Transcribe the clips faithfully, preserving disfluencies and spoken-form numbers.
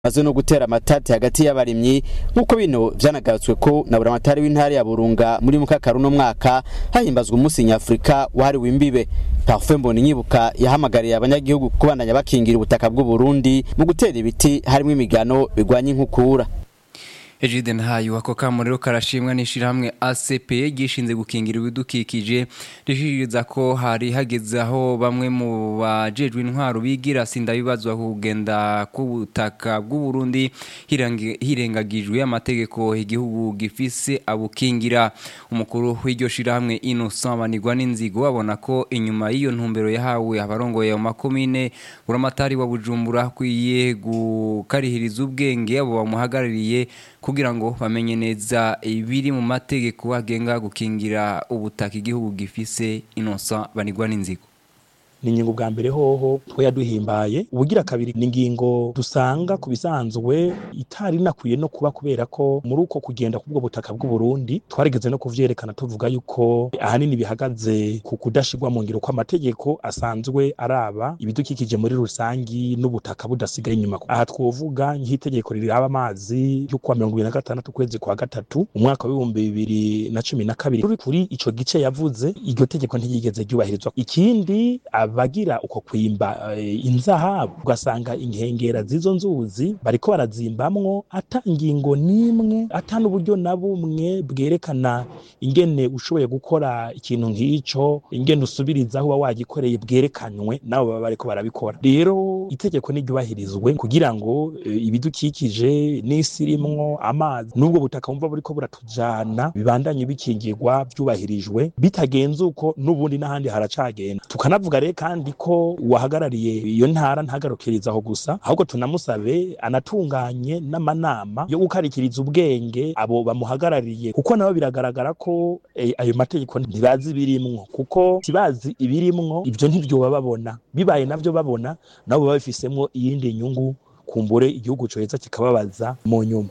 maze no gutera amatati hagati y'abarimyi nkuko bino vyanagarutswe ko na buramatari w'intara ya Burunga muri mukakaru no mwaka hahimbazwa umunsi nyafrika wahariwe imbibe. Parfait Mboninyibuka yahamagariye abanyagihugu kubandanya bakingira ubutaka bw'u Burundi mu gutera ibiti harimo imigano bigwanya inkukura. Ejide Nhayo ako kamuriro karashimwa n'ishirahamwe A C P gishinze gukingira ibidukikije rishiriza ko hari hageze aho bamwe mu bajejwe intwaro bigira sinda bibazwa kugenda ku butaka bw'u Burundi hirengagijwe amategeko igihugu gifise abukingira. Umukuru w'iryo shirahamwe Innocent Banigwa n'inzigo abona ko inyuma y'iyo ntumbero yahawe abarongoye mu makomine buramatari wa Bujumbura kwiye gukarihiriza ubwenge abo bamuhagarariye kugira ngo bamenye neza ibiri mu mategeko agenga gukingira ubutaka igihugu gifise. Innocent Banigwa n'inzigo ni ingingo bwa mbere hoho twe yaduhimbaye. Ubugira kabiri ni ingingo dusanga kubisanzwe itari nakwiye no kuba kubera ko muri uko kugenda kubwo butaka bw'u Burundi twarigeze no kuvyerekana tuvuga yuko ahanini bihagaze ku kudashirwa mu ngiro kwa amategeko asanzwe araba ibidukikije muri rusangi n'ubutaka budasigaye inyuma. Aha twovuga nk'itegeko riraba amazi yo kwa mirongo ibiri na gatandatu kwezi kwa gatatu umwaka wa bibiri na cumi na kabiri ruri kuri ico gice yavuze iryo tegeko ntiyigeze ryubahirizwa. Ikindi bagira uko kwimba uh, inzahabu ugasanga inkengera zizo nzuzi bariko barazimbamwo ata ingingo nimwe ata n'uburyo na bumwe bwerekana ingene ushoboye gukora ikintu nk'ico ingene usubirizaho wa wagikoreye bwerekanywe nabo baba bariko barabikora. Rero itegeko n'iryubahirizwe kugira ngo uh, ibidukikije n'isirimwo amazi n'ubwo butaka umva buriko buratujana bibandanye bikingirwa byubahirijwe bitagenze uko n'ubundi n'ahandi haracagenda. Tukanavuga rero kandi ko uwahagarariye iyo ntara ntagarukirizaho gusa ahubwo tunamusabe anatunganye n'amanama yo gukarikiriza ubwenge abo bamuhagarariye kuko nabo biragaragara ko e, ayo mategeko ntibazi birimwo kuko tibazi ibirimwo ivyo ntivyo bababona bibaye navyo babona nabo babifisemwo iyindi nyungu kumbure igihugu coheza kikababaza mu nyuma.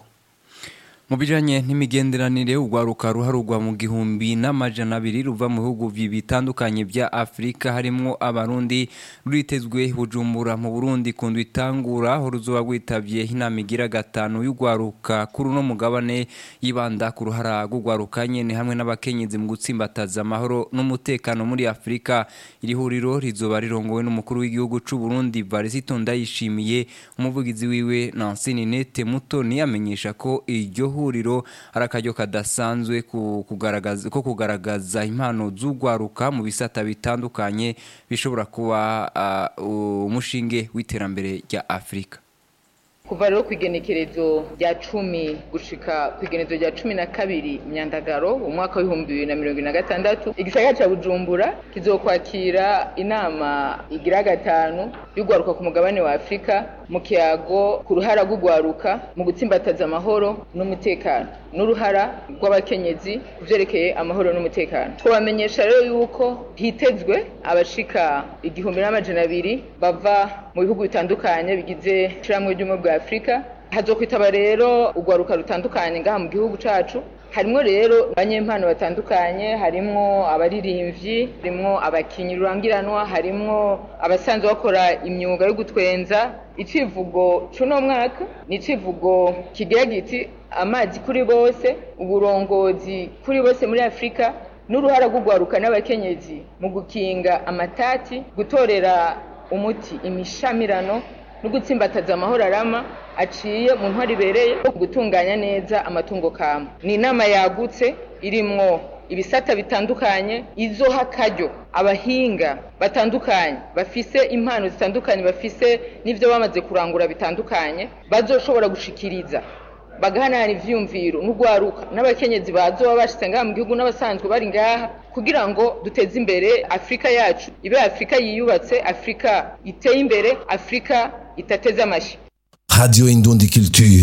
Mu bijanye n'imigenderanire ugwaruka ruharugwa mu gihumbi n'amajana abiri ruva mu bihugu bitandukanye bya Afrika harimwo abarundi ruritezwe Bujumbura mu Burundi kundwa itangura ho ruzoba gwitavye inama igira gatanu y'ugwaruka kuri no mugabane yibanda ku ruhara rw'ugwaruka nyene hamwe n'abakenyezi mu gutsimbataza amahoro n'umutekano muri Afrika. Iri huriro rizoba rirongowe n'umukuru w'igihugu c'u Burundi Varisito Ndayishimiye. Umuvugizi wiwe Nansini Nete Mutoni yamenyesha ko iryo huriro arakaryo kadasanzwe ku kugaragaza ko kugaragaza impano z'ugwaruka mu bisata bitandukanye bishobora kuba uh, umushinge w'iterambere rya Afrika. Kuva rero kwigenekerezo rya cumi gushika kwigenekerezo rya cumi na kabiri Myandagaro umwaka wa bibiri na mirongo na gatandatu igisagara ca Bujumbura kizokwakira inama igira gatanu y'ugwaruka ku mugabane wa Afrika mu kiyago ku ruhara rw'ugwaruka mu gutsimbataza amahoro n'umutekano n'uruhara rw'abakenyezi kuvyerekeye amahoro n'umutekano. Twabamenyesha rero yuko hitezwe abashika igihumbi n'amajana abiri bava mu bihugu bitandukanye bigize ishiramwe ry'umwe bwa Afrika. Hazokwitaba rero ugwaruka rutandukanye ngaha mu gihugu cacu. Harimwo rero abanyempano batandukanye, harimwo abaririmvyi, harimwo abakinyi rurangiranwa, harimwo abasanzwe bakora imyuga yo gutwenza. Icivugo cuno mwaka ni icivugo kigira giti amazi kuri bose, uburongozi kuri bose muri Afrika n'uruhara rw'ugwaruka n'abakenyezi mu gukinga amatati, gutorera umuti imishamirano no gutsimbataza amahoro arama aciye mu ntwari bereye gutunganya neza amatungo kama. Ni inama yagutse irimwo ibisata bitandukanye izoha akaryo abahinga batandukanye bafise impano zitandukanye bafise n'ivyo bamaze kurangura bitandukanye bazoshobora gushikiriza bagahanana ivyumviro n'ugwaruka n'abakenyezi bazoba bashitse ngaha mu gihugu n'abasanzwe bari ngaha kugira ngo duteze imbere Afrika yacu ibe Afrika yiyubatse, Afrika iteye imbere, Afrika itateze amashi. Radio Indundi Culture.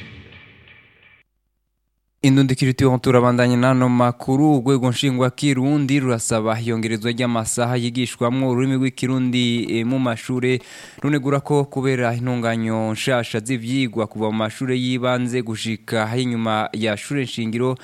Indundi Culture turabandanye nano makuru. Urwego nshingwa kirundi rurasaba iyongerezwa ry'amasaha yigishwamwo ururimi rw'ikirundi e, mu mashure runegura ko kubera intunganyo nshasha z'ivyigwa kuva mu mashure yibanze gushika inyuma ya shure nshingiro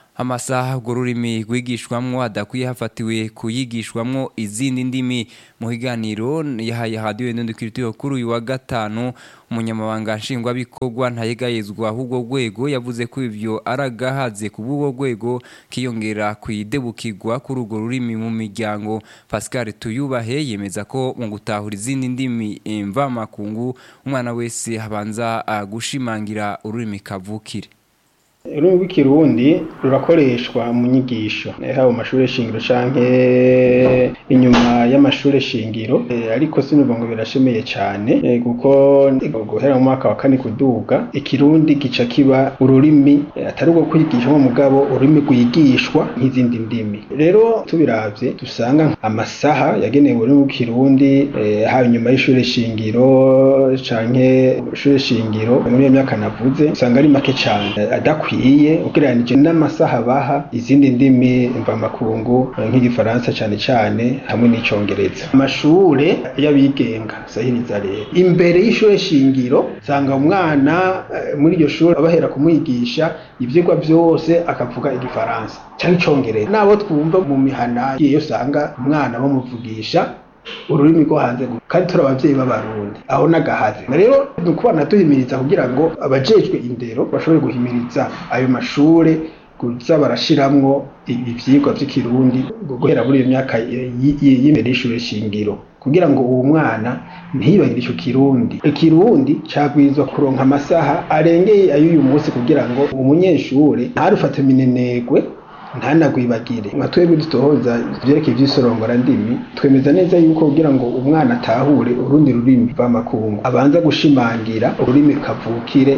amasaha urwo rurimi rwigishwamwo adakwiye hafatiwe kuyigishwamwo izindi ndimi. Mu higaniro yahaye Radio Indundi Culture kuri uyu wa gatanu, umunyamabanga nshingwabikorwa ntayegayezwa ahubwo rwego yavuze ko ivyo aragahaze ku bw'ubwo rwego kiyongera kwidebukirwa kuri urwo rurimi mu miryango. Pascal Tuyubahe yemeza ko mu gutahura izindi ndimi mvamakungu umwana wese abanza gushimangira ururimi kavukire. Ururimi rw'ikirundi rurakoreshwa mu nyigisho haba mu mashuri shingiro canke inyuma y'amashuri shingiro, ariko sinuvuga ngo birashemeye cyane kuko guhera mu mwaka wa kane kuduga ikirundi gica kiba ururimi atari rwo kwigisha mu mugabo ururimi rwigishwa nk'izindi ndimi. Rero tubiravye dusanga amasaha yagenewe ururimi rw'ikirundi haba inyuma y'ishuri shingiro canke ishuri shingiro muri iyo myaka navuze usanga ari make cyane, adakwiye ugereranije n'amasaha baha izindi ndimi mvamakungu nk'igifaransa cyane cyane hamwe n'icongereza. Amashure y'abigenga sahiriza rero imbere y'ishure shingiro sanga umwana muri iryo shuri abahera kumwigisha ivyigwa byose akavuga igifaransa cyangwa icongereza. Nabo twumva mu mihana iyo sanga umwana bamuvugisha ururimi rwo hanze kandi turi abavyeyi b'abarundi aho nagahaze. Rero dukubana duhimiriza kugira ngo abajejwe indero bashobore guhimiriza ayo mashure kuza barashiramwo ivyigwa vy'ikirundi guhera muri iyo myaka y'imbere y'ishure shingiro kugira ngo uwo mwana ntiyibagire ico kirundi. Ikirundi cagwizwa kuronka amasaha arengeye ay'uyu munsi kugira ngo umunyeshure ntarufate minenegwe ntanagwibagire. Nka twebwe dutohoza ivyerekeye ivy'isorongora ndimi twemeza neza yuko kugira ngo umwana atahure urundi rurimi rw'amakungu abanza gushimangira ururimi kavukire.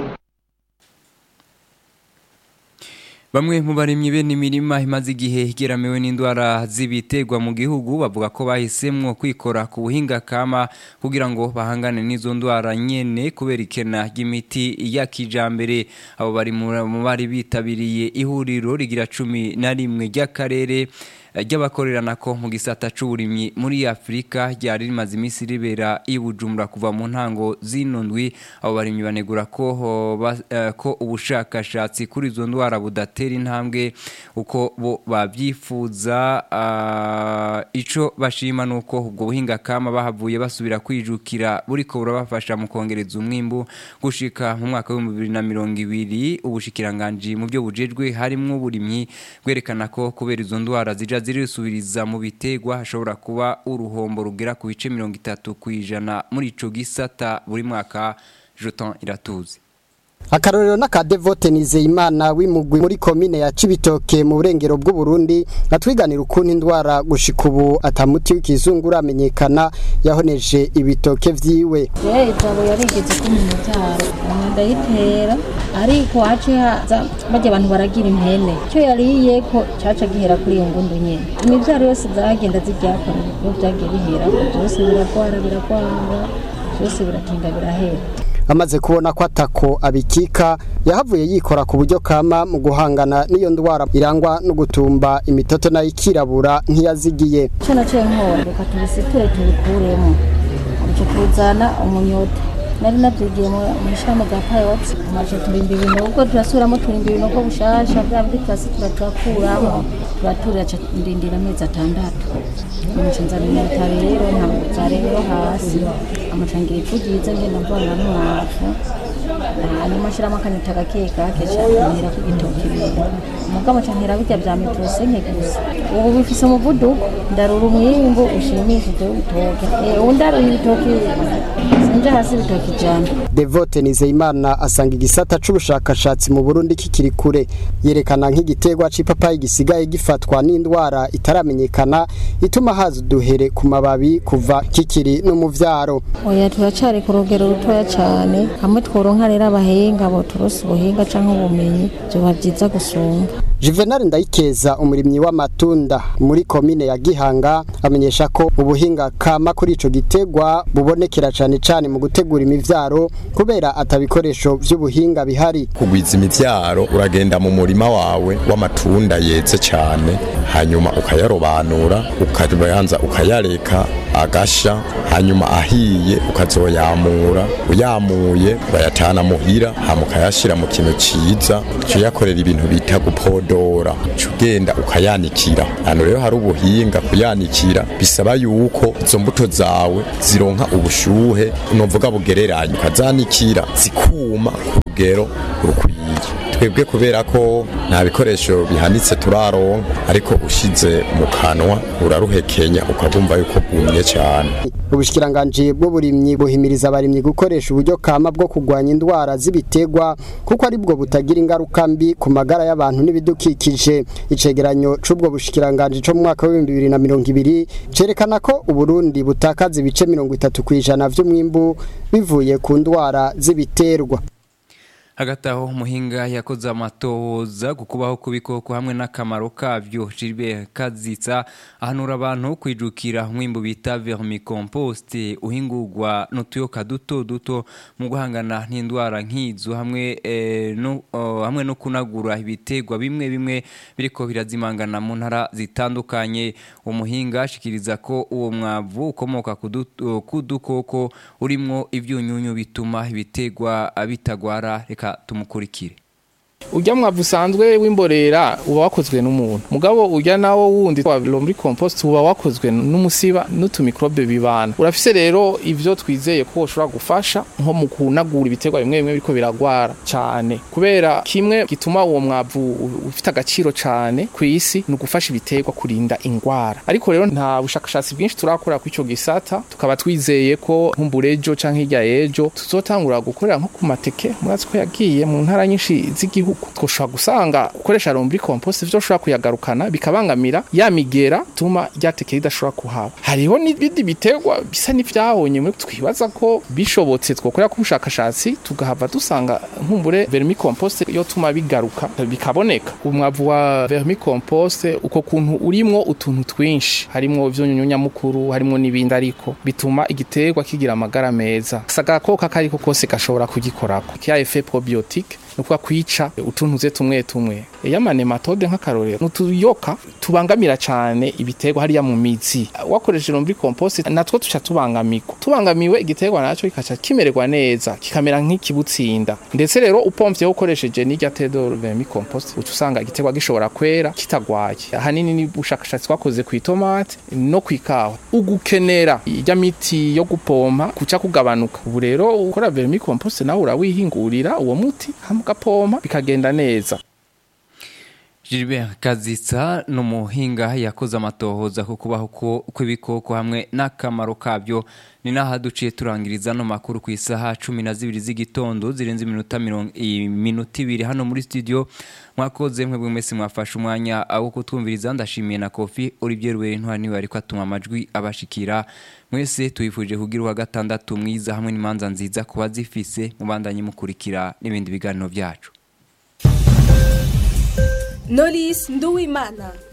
Bamwe mu barimyi bene imirima imaze igihe igeramewe n'indwara z'ibiterwa mu gihugu bavuga ko bahisemwo kwikora ku buhinga kama kugira ngo bahangane n'izo ndwara nyene kubera ikena ry'imiti ya kijambere. Abo bari mu bari bitabiriye ihuriro rigira cumi na rimwe ry'akarere ry'abakorerana ko mu gisata c'uburimyi muri Afrika ryari rimaze imisi ribera i Bujumbura kuva mu ntango z'inondwi. Abo barimyi banegura ko ko ubushakashatsi kuri izo ndwara budatera intambwe uko bo babyifuza. Uh, ico bashima nuko ubwo buhinga kama bahavuye basubira kwijukira buriko burabafasha mu kongereza umwimbu gushika mu mwaka wa bibiri na mirongo ibiri. Ubushikiranganje mu byo bujejwe harimwo uburimyi gwerekana ko kubera izo ndwara zija zirisubiriza mu bitegwa hashobora kuba uruhombo rugera ku bice mirongo itatu kwijana muri ico gisata buri mwaka. Joton Iratuzi akarorero n'akadevote Nizeyimana w'imugwi muri komine ya Cibitoke mu burengero bw'u Burundi atwiganira ukuntu indwara gushika ubu atamuti w'ikizungura amenyekana yahoneje ibitoke vyiwe. Eh izabo yarigeze ku mutaro ndayitera ariko ace haza baje abantu baragira impene cyo yariye ko caca gihera kuri iyo ngundu nyene imivyaro yose zagenda ziryakora no byagiye bihera byose biragwara biragwara byose biratinda birahera. Amaze kubona ko atako abikika yahavuye yikora ku buryo kama mu guhangana n'iyo ndwara irangwa no gutumba imitoto na ikirabura ntiyazigiye. Cyo naciye nkora reka tubisiture tubikuremo cyo kuzana umunyota nari nabyigiye mu mishamo ga pilot amaje turimba ibintu ubwo turasuramo turimba ibintu ko bushasha bya muri class turakuramo turaturira ndindira amezi atandatu umucinza n'imita rero ntabwo zarero hasi amacangira ifugize ngenda mbona n'umwafu hanyuma shiramo akanyita gakeka kesha nira ku gitoki rero umugabo cyantera bijya bya metrose gusa ubu bifise umuvuduko ndarura umwimbo ushimishije w'ibitoke eh undaro y'ibitoki sinja hasi ibitoki cyane. Devote Nizeyimana asanga igisata c'ubushakashatsi mu Burundi kikiri kure yerekana nk'igitegwa c'ipapayi gisigaye gifatwa n'indwara itaramenyekana ituma haza duhere ku mababi kuva kikiri no mu vyaro. Oya turacari ku rugero rutoya cyane hamwe tworonka rero abahinga bo turose ubuhinga canke ubumenyi byo bavyiza gusumba. Juvenal Ndayikeza umurimyi w'amatunda muri komine ya Gihanga amenyesha ko ubuhinga kama kuri ico gitegwa bubonekera cyane cyane cane mu gutegura imivyaro kubera atabikoresho vy'ubuhinga bihari. Kugwiza imivyaro uragenda mu murima wawe w'amatunda yeze cyane hanyuma ukayarobanura ukabanza ukayareka agasha hanyuma ahiye ukazoyamura uyamuye bayatana muhira hama ukayashira mu kintu ciza uyakorera ibintu bita gupodora ugenda ukayanikira. Hano rero hari ubuhinga kuyanikira bisaba yuko izo mbuto zawe zironka ubushuhe unovuga bugereranye ukazanikira zikuma ku rugero rukwiye. Twebwe kubera ko nta bikoresho bihanitse turaronka ariko ushize mu kanwa uraruhekenya ukagumva yuko bwumye cyane. Ubushikiranganje bwo burimyi buhimiriza abarimyi gukoresha uburyo kama bwo kugwanya indwara z'ibitegwa kuko ari bwo butagira ingaruka mbi ku magara y'abantu n'ibidukikije. Icegeranyo c'ubwo bushikiranganje cyo mu mwaka wa bibiri na mirongo ibiri cerekana ko Uburundi butakaza ibice mirongo itatu kw'ijana vy'umwimbu bivuye ku ndwara z'ibiterwa. Hagati aho umuhinga yakoze amatohoza kukubaho kubikoko hamwe n'akamaro kavyo Gilbert Kazitsa ahanura abantu kwijukira umwimbu bita vermicompost uhingurwa n'utuyoka duto duto mu guhangana n'indwara nk'izo hamwe eh, no uh, hamwe no kunagura ibitegwa bimwe bimwe biriko birazimangana mu ntara zitandukanye. Umuhinga ashikiriza ko uwo mwavu ukomoka ku dukoko urimwo ivyunyunyu bituma ibitegwa bitagwara. Reka tumukurikire. Ujya mwavu usanzwe w'imborera uba wakozwe n'umuntu mugabo ujya nawo wundi wa lombricompost uba wakozwe n'umusiba n'utumikrobe bibana. Urafise rero ivyo twizeye ko ushobora gufasha nko mu kunagura ibitegwa bimwe bimwe biriko biragwara cyane kubera kimwe gituma uwo mwavu ufite agaciro cyane ku isi no gufasha ibitegwa kurinda ingwara. Ariko rero nta bushakashatsi bwinshi turakora ku ico gisata tukaba twizeye ko nkumburejo canke hirya ejo tuzotangura gukorera nko ku mateke muratse ko yagiye mu ntara nyinshi z'igihugu twoshobora gusanga ukoresha lombricompost ivyo ushobora kuyagarukana bikabangamira ya migera tuma ryateke ridashobora kuhaba. Hariho n'ibindi bitegwa bisa n'ivyahonye muri twibaza ko bishobotse twokorera ku bushakashatsi tugahava dusanga nkumbure vermicompost yo tuma bigaruka bikaboneka. Umwavu wa vermicompost uko kuntu urimwo utuntu twinshi harimo ivyunyunya mukuru harimo n'ibindi ariko bituma igitegwa kigira amagara meza. Sagako kakariko kose gashobora kugikorako kiya effet probiotique nuko kwica utuntuze tumwe tumwe. Eya nematode nk'akarorero nutuyoka tubangamira cyane ibitegwa hariya mu mizi. Wakoresheje lombricompost natwo tuca tubangamiko tubangamiwe igitegwa naco kikaca kimererwa neza kikamera nk'ikibutsinda. Ndetse rero upomvye ukoresheje n'irya tedor vermicompost utusanga igitegwa gishobora kwera kitagwaye. Hanini ni bushakashatsi twakoze ku itomate no kwikawa ugukenera irya miti yo gupompa kuca kugabanuka. Ubu rero ukora vermicompost nawe urawihingurira uwo muti gapoma bikagenda neza. Gilbert Kazitsa n'umuhinga yakoze amatohoza ku kubaho kw'ibikoko hamwe n'akamaro kabyo. Ni naha duciye turangiriza no makuru ku isaha cumi na zibiri z'igitondo zirenze iminota mirongo iminota ibiri hano muri studio. Mwakoze mwebwe mwese mwafashe umwanya aho kutwumviriza. Ndashimiye na Kofi Olivier Rwere ntwani wari kwatuma amajwi abashikira. Mwese tuyifuje kugira wa gatandatu mwiza hamwe n'imanza nziza kuba zifise mubandanye mukurikira n'ibindi biganiro byacu. Knowless Nduwimana.